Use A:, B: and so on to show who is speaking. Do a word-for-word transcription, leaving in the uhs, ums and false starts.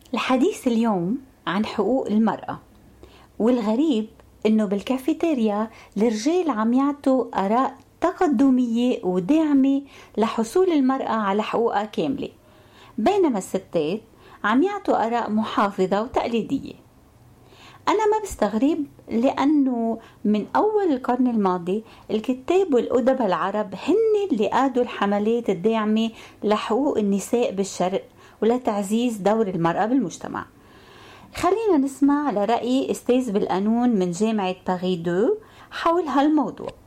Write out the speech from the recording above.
A: الحديث اليوم عن حقوق المرأة، والغريب إنه بالكافيتيريا الرجال عم يعطوا آراء تقدمية وداعمة لحصول المرأة على حقوقها كاملة، بينما الستات عم يعطوا آراء محافظة وتقليدية. أنا ما بستغرب، لأنه من أول القرن الماضي الكتاب والأدباء العرب هن اللي قادوا الحملات الداعمة لحقوق النساء بالشرق ولتعزيز دور المرأة بالمجتمع. خلينا نسمع لرأي أستاذ بالقانون من جامعة باريس اثنين حول هالموضوع.